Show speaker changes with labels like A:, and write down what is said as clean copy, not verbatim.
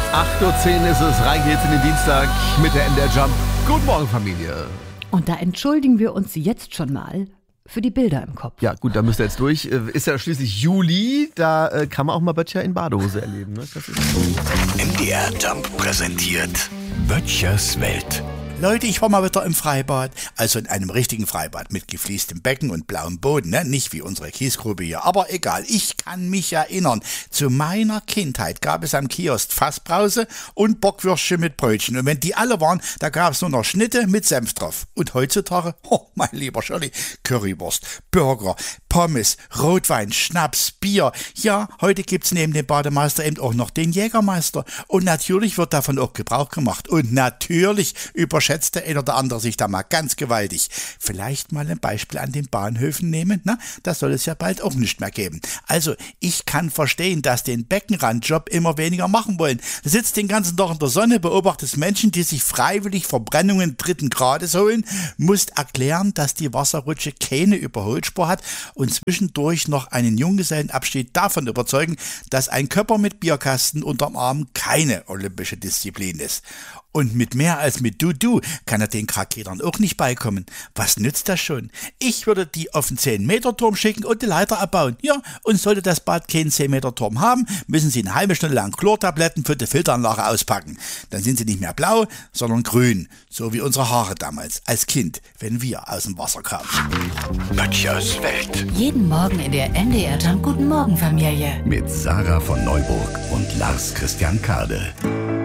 A: 8:10 Uhr ist es, rein geht's in den Dienstag mit der MDR Jump. Guten Morgen, Familie.
B: Und da entschuldigen wir uns jetzt schon mal für die Bilder im Kopf.
A: Ja gut, da müsst ihr jetzt durch. Ist ja schließlich Juli, da kann man auch mal Böttcher in Badehose erleben. Ne? Das ist
C: MDR Jump präsentiert Böttchers Welt.
D: Leute, ich war mal wieder im Freibad, also in einem richtigen Freibad mit gefliestem Becken und blauem Boden, ne? Nicht wie unsere Kiesgrube hier, aber egal, ich kann mich erinnern, zu meiner Kindheit gab es am Kiosk Fassbrause und Bockwürstchen mit Brötchen und wenn die alle waren, da gab es nur noch Schnitte mit Senf drauf. Und heutzutage, mein lieber Shirley, Currywurst, Burger, Pommes, Rotwein, Schnaps, Bier. Ja, heute gibt's neben dem Bademeister eben auch noch den Jägermeister und natürlich wird davon auch Gebrauch gemacht und natürlich überschätzt der ein oder andere sich da mal ganz gewaltig. Vielleicht mal ein Beispiel an den Bahnhöfen nehmen, na, das soll es ja bald auch nicht mehr geben. Also, ich kann verstehen, dass den Beckenrandjob immer weniger machen wollen. Du sitzt den ganzen Tag in der Sonne, beobachtest Menschen, die sich freiwillig Verbrennungen 3. Grades holen, musst erklären, dass die Wasserrutsche keine Überholspur hat und zwischendurch noch einen Junggesellenabschied davon überzeugen, dass ein Körper mit Bierkasten unterm Arm keine olympische Disziplin ist. Und mit mehr als mit Du kann er den Kraketern auch nicht beikommen. Was nützt das schon? Ich würde die auf den 10-Meter-Turm schicken und die Leiter abbauen. Ja, und sollte das Bad keinen 10-Meter-Turm haben, müssen sie eine halbe Stunde lang Chlortabletten für die Filteranlage auspacken. Dann sind sie nicht mehr blau, sondern grün. So wie unsere Haare damals, als Kind, wenn wir aus dem Wasser kamen.
C: Böttchers Welt.
E: Jeden Morgen in der MDR Jump Guten Morgen Familie.
C: Mit Sarah von Neuburg und Lars Christian Kade.